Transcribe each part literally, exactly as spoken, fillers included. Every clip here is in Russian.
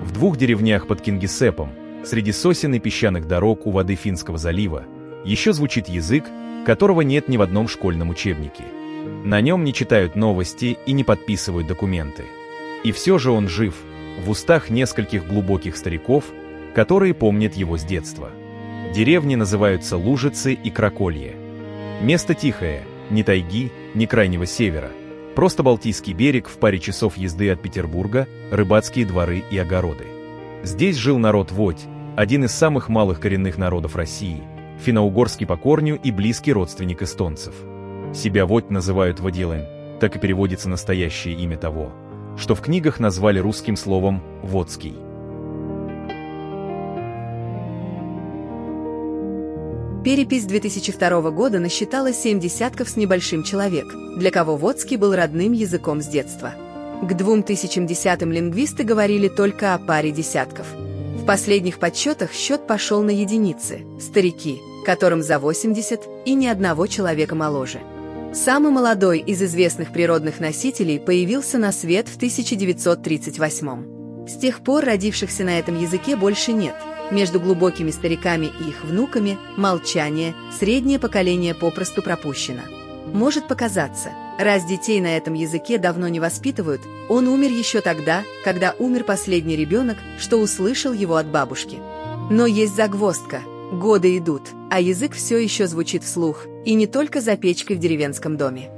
В двух деревнях под Кингисеппом, среди сосен и песчаных дорог у воды Финского залива, еще звучит язык, которого нет ни в одном школьном учебнике. На нем не читают новости и не подписывают документы. И все же он жив, в устах нескольких глубоких стариков, которые помнят его с детства. Деревни называются Лужицы и Краколье. Место тихое, ни тайги, ни крайнего севера. Просто Балтийский берег в паре часов езды от Петербурга, рыбацкие дворы и огороды. Здесь жил народ Водь, один из самых малых коренных народов России, финно-угорский по корню и близкий родственник эстонцев. Себя Водь называют Водилен, так и переводится настоящее имя того, что в книгах назвали русским словом «водский». Перепись две тысячи второго года насчитала семь десятков с небольшим человек, для кого водский был родным языком с детства. К двум тысячам десятым лингвисты говорили только о паре десятков. В последних подсчетах счет пошел на единицы – старики, которым за восемьдесят и ни одного человека моложе. Самый молодой из известных природных носителей появился на свет в тысяча девятьсот тридцать восьмом. С тех пор родившихся на этом языке больше нет. Между глубокими стариками и их внуками молчание, среднее поколение попросту пропущено. Может показаться, раз детей на этом языке давно не воспитывают, он умер еще тогда, когда умер последний ребенок, что услышал его от бабушки. Но есть загвоздка. Годы идут, а язык все еще звучит вслух, и не только за печкой в деревенском доме.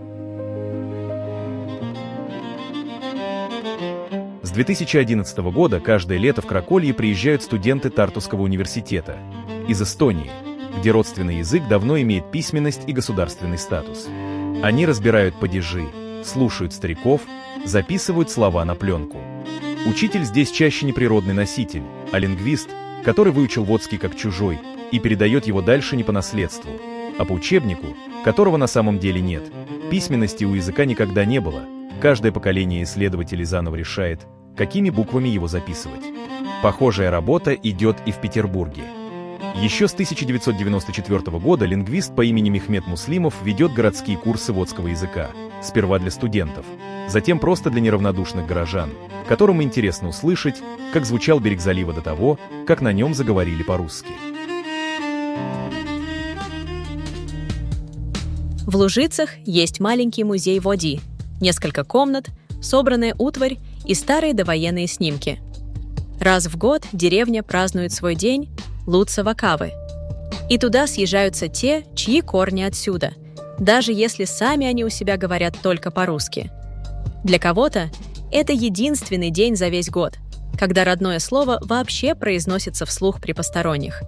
С две тысячи одиннадцатого года каждое лето в Краколье приезжают студенты Тартуского университета из Эстонии, где родственный язык давно имеет письменность и государственный статус. Они разбирают падежи, слушают стариков, записывают слова на пленку. Учитель здесь чаще не природный носитель, а лингвист, который выучил водский как чужой и передает его дальше не по наследству, а по учебнику, которого на самом деле нет. Письменности у языка никогда не было. Каждое поколение исследователей заново решает, какими буквами его записывать. Похожая работа идет и в Петербурге. Еще с тысяча девятьсот девяносто четвёртого года лингвист по имени Мехмет Муслимов ведет городские курсы водского языка, сперва для студентов, затем просто для неравнодушных горожан, которым интересно услышать, как звучал берег залива до того, как на нем заговорили по-русски. В Лужицах есть маленький музей Води, несколько комнат, собранная утварь и старые довоенные снимки. Раз в год деревня празднует свой день Луца-Вакавы. И туда съезжаются те, чьи корни отсюда, даже если сами они у себя говорят только по-русски. Для кого-то это единственный день за весь год, когда родное слово вообще произносится вслух при посторонних.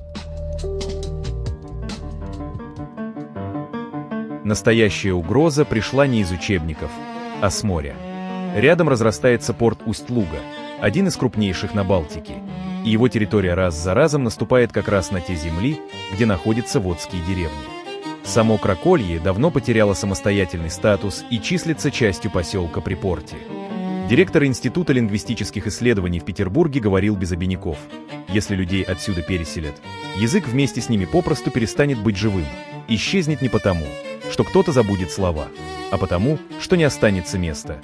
Настоящая угроза пришла не из учебников, а с моря. Рядом разрастается порт Усть-Луга, один из крупнейших на Балтике, и его территория раз за разом наступает как раз на те земли, где находятся водские деревни. Само Краколье давно потеряло самостоятельный статус и числится частью поселка при порте. Директор Института лингвистических исследований в Петербурге говорил без обиняков: если людей отсюда переселят, язык вместе с ними попросту перестанет быть живым, исчезнет не потому, что кто-то забудет слова, а потому, что не останется места,